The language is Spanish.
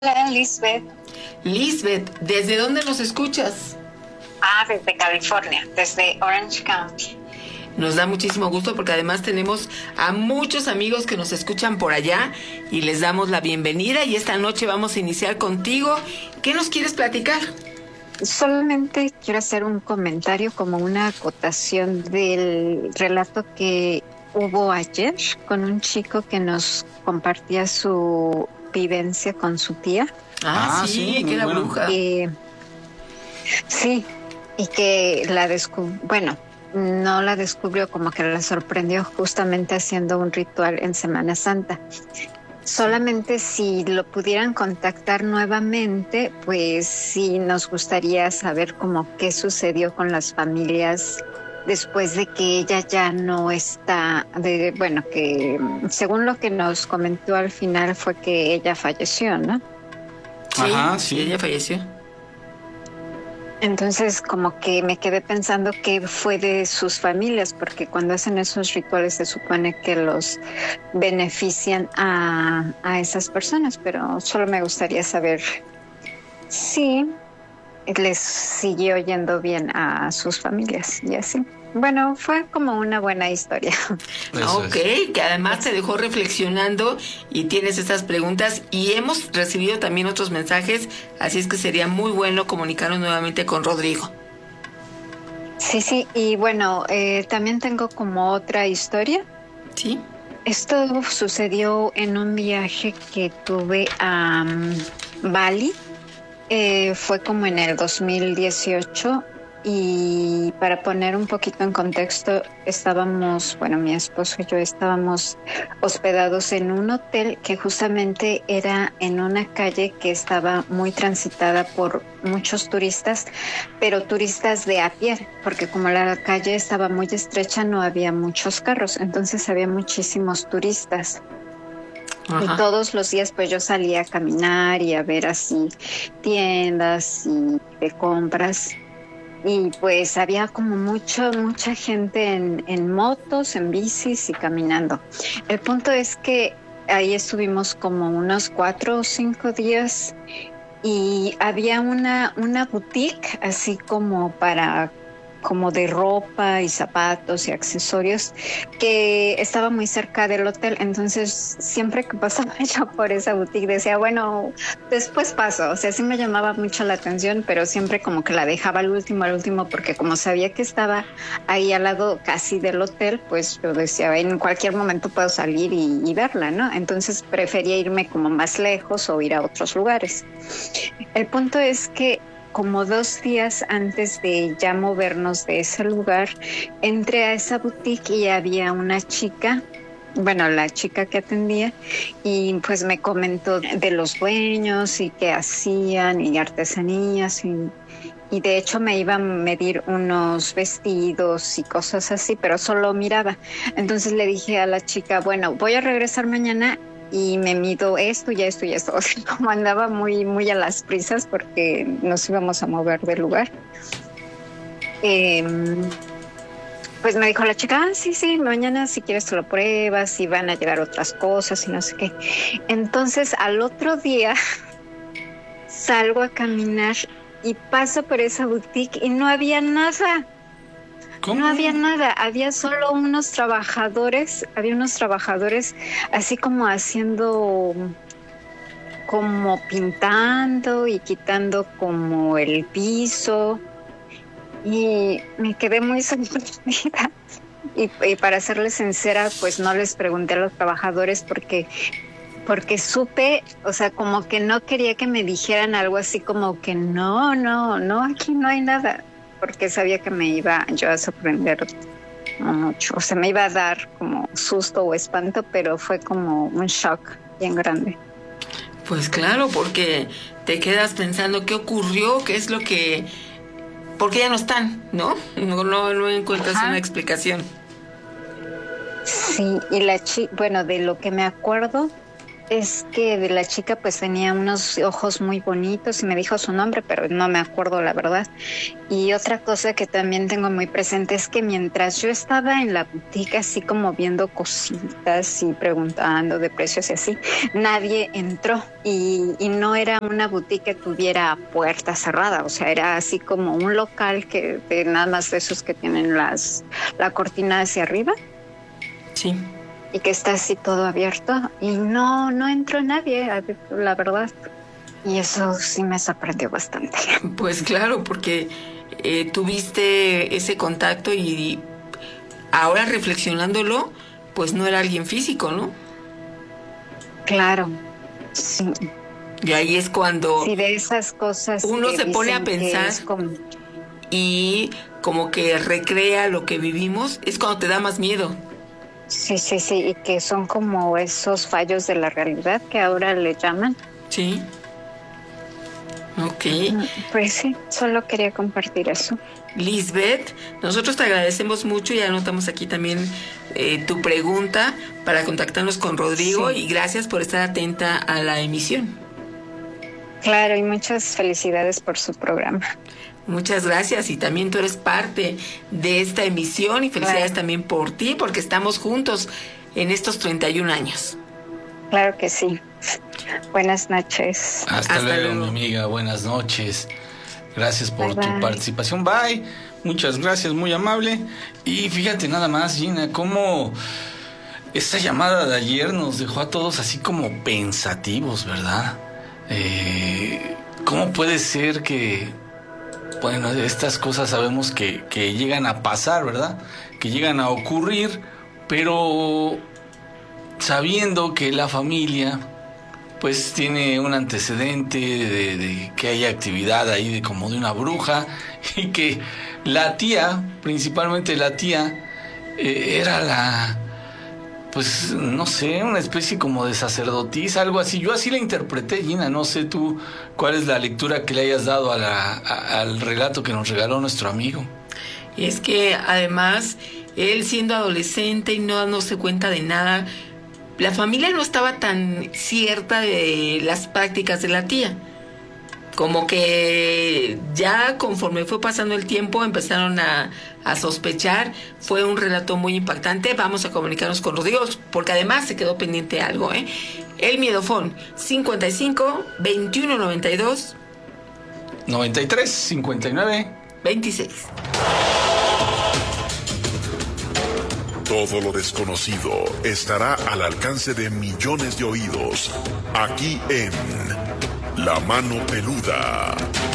Hola, Lisbeth. Lisbeth, ¿desde dónde nos escuchas? Desde California, desde Orange County. Nos da muchísimo gusto porque además tenemos a muchos amigos que nos escuchan por allá y les damos la bienvenida y esta noche vamos a iniciar contigo. ¿Qué nos quieres platicar? Solamente quiero hacer un comentario como una acotación del relato que hubo ayer con un chico que nos compartía su vivencia con su tía. Sí, que era bueno. bruja. Sí, y que la bueno, no la descubrió, como que la sorprendió justamente haciendo un ritual en Semana Santa. Solamente si lo pudieran contactar nuevamente, pues sí nos gustaría saber como qué sucedió con las familias después de que ella ya no está, bueno, que según lo que nos comentó al final fue que ella falleció, ¿no? Sí, ella falleció. Entonces, como que me quedé pensando qué fue de sus familias, porque cuando hacen esos rituales se supone que los benefician a esas personas, pero solo me gustaría saber si les siguió yendo bien a sus familias y así. Bueno, fue como una buena historia. Que además te dejó reflexionando y tienes estas preguntas y hemos recibido también otros mensajes, así es que sería muy bueno comunicarnos nuevamente con Rodrigo. Sí, y bueno, también tengo como otra historia. ¿Sí? Esto sucedió en un viaje que tuve a Bali. Fue como en el 2018 y para poner un poquito en contexto, mi esposo y yo estábamos hospedados en un hotel que justamente era en una calle que estaba muy transitada por muchos turistas, pero turistas de a pie, porque como la calle estaba muy estrecha no había muchos carros, entonces había muchísimos turistas. Ajá. Y todos los días pues yo salía a caminar y a ver así tiendas y de compras. Y pues había como mucha gente en motos, en bicis y caminando. El punto es que ahí estuvimos como unos 4 o 5 días y había una boutique así como de ropa y zapatos y accesorios que estaba muy cerca del hotel. Entonces siempre que pasaba yo por esa boutique decía, bueno, después paso. O sea, sí me llamaba mucho la atención, pero siempre como que la dejaba al último, porque como sabía que estaba ahí al lado casi del hotel, pues yo decía, en cualquier momento puedo salir y verla, ¿no? Entonces prefería irme como más lejos o ir a otros lugares. El punto es que como 2 días antes de ya movernos de ese lugar, entré a esa boutique y había una chica, bueno, la chica que atendía, y pues me comentó de los dueños y qué hacían y artesanías y de hecho me iba a medir unos vestidos y cosas así, pero solo miraba. Entonces le dije a la chica, bueno, voy a regresar mañana y me mido esto y esto y esto. O sea, como andaba muy a las prisas porque nos íbamos a mover del lugar. Pues me dijo la chica, sí, mañana si quieres te lo pruebas y van a llegar otras cosas y no sé qué. Entonces al otro día salgo a caminar y paso por esa boutique y no había nada. ¿Cómo? No había nada, había solo había unos trabajadores así como haciendo, como pintando y quitando como el piso y me quedé muy sorprendida y para serles sincera, pues no les pregunté a los trabajadores porque supe, o sea, como que no quería que me dijeran algo así como que no, aquí no hay nada, porque sabía que me iba yo a sorprender mucho, o sea, me iba a dar como susto o espanto, pero fue como un shock bien grande. Pues claro, porque te quedas pensando qué ocurrió, qué es lo que... ¿Por qué ya no están? ¿No? No encuentras una explicación. Sí, y bueno, de lo que me acuerdo, es que de la chica pues tenía unos ojos muy bonitos y me dijo su nombre, pero no me acuerdo la verdad. Y otra cosa que también tengo muy presente es que mientras yo estaba en la boutique así como viendo cositas y preguntando de precios y así, nadie entró y no era una boutique que tuviera puerta cerrada, o sea, era así como un local que de nada más de esos que tienen la cortina hacia arriba. Sí. Y que está así todo abierto y no entró nadie, la verdad. Y eso sí me sorprendió bastante. Pues claro, porque tuviste ese contacto y ahora reflexionándolo, pues no era alguien físico, ¿no? Claro, sí. Y ahí es cuando sí, de esas cosas uno se pone a pensar y como que recrea lo que vivimos, es cuando te da más miedo. Sí, y que son como esos fallos de la realidad que ahora le llaman. Sí. Ok. Pues sí, solo quería compartir eso. Lisbeth, nosotros te agradecemos mucho y anotamos aquí también tu pregunta para contactarnos con Rodrigo y gracias por estar atenta a la emisión. Claro, y muchas felicidades por su programa. Muchas gracias y también tú eres parte de esta emisión y felicidades también por ti porque estamos juntos en estos 31 años. Claro que sí. Buenas noches. Hasta luego, mi amiga. Buenas noches. Gracias por tu participación. Bye. Muchas gracias, muy amable. Y fíjate nada más, Gina, cómo esta llamada de ayer nos dejó a todos así como pensativos, ¿verdad? ¿Cómo puede ser que... Bueno, estas cosas sabemos que llegan a pasar, ¿verdad? Que llegan a ocurrir, pero sabiendo que la familia pues tiene un antecedente de que hay actividad ahí como de una bruja y que la tía, principalmente la tía, era la... pues no sé, una especie como de sacerdotisa, algo así. Yo así la interpreté, Gina, no sé tú cuál es la lectura que le hayas dado al relato que nos regaló nuestro amigo. Y es que además, él siendo adolescente y no dándose cuenta de nada, la familia no estaba tan cierta de las prácticas de la tía. Como que ya conforme fue pasando el tiempo empezaron a sospechar. Fue un relato muy impactante. Vamos a comunicarnos con Rodrigo porque además se quedó pendiente algo, ¿eh? El miedofón 55 21 92 93 59 26. Todo lo desconocido estará al alcance de millones de oídos aquí en La Mano Peluda.